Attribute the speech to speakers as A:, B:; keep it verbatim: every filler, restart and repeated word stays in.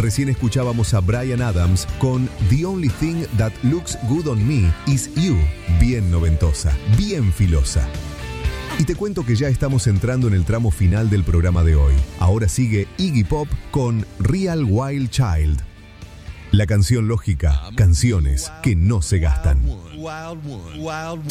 A: Recién escuchábamos a Bryan Adams con The Only Thing That Looks Good on Me Is You. Bien noventosa, bien filosa. Y te cuento que ya estamos entrando en el tramo final del programa de hoy. Ahora sigue Iggy Pop con Real Wild Child. La canción lógica, canciones que no se gastan.